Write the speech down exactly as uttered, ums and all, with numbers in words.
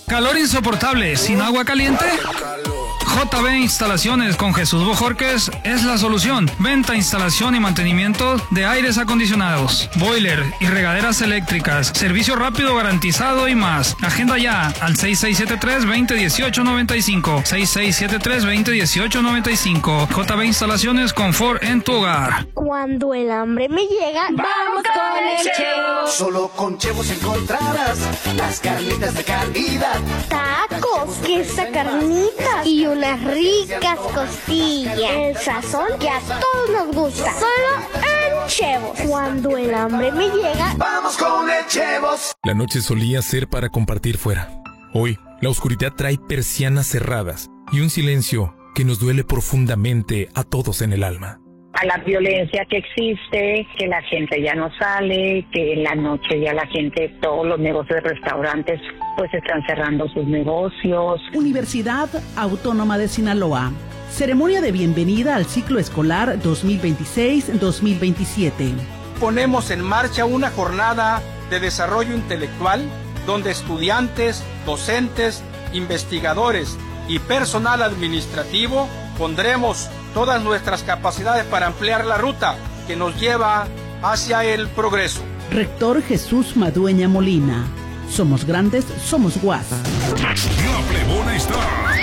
¿Calor insoportable sin agua caliente? J B Instalaciones con Jesús Bojorquez es la solución. Venta, instalación y mantenimiento de aires acondicionados, boiler y regaderas eléctricas, servicio rápido garantizado y más. Agenda ya al seis seis siete tres, dos cero uno ocho, nueve cinco, seis seis siete tres, dos cero uno ocho, nueve cinco. J B Instalaciones, confort en tu hogar. Cuando el hambre me llega, vamos con el Chevo. Solo con Chevos encontrarás las carnitas de calidad. Tacos, queso, carnitas y unas ricas costillas. El sazón que a todos nos gusta. Solo en Chevos. Cuando el hambre me llega, vamos con el Chevos. La noche solía ser para compartir fuera. Hoy, la oscuridad trae persianas cerradas y un silencio que nos duele profundamente a todos en el alma. A la violencia que existe, que la gente ya no sale, que en la noche ya la gente, todos los negocios de restaurantes pues están cerrando sus negocios. Universidad Autónoma de Sinaloa. Ceremonia de bienvenida al ciclo escolar dos mil veintiséis dos mil veintisiete. Ponemos en marcha una jornada de desarrollo intelectual donde estudiantes, docentes, investigadores y personal administrativo pondremos todas nuestras capacidades para ampliar la ruta que nos lleva hacia el progreso. Rector Jesús Madueña Molina. Somos grandes, somos guas. La Plebona está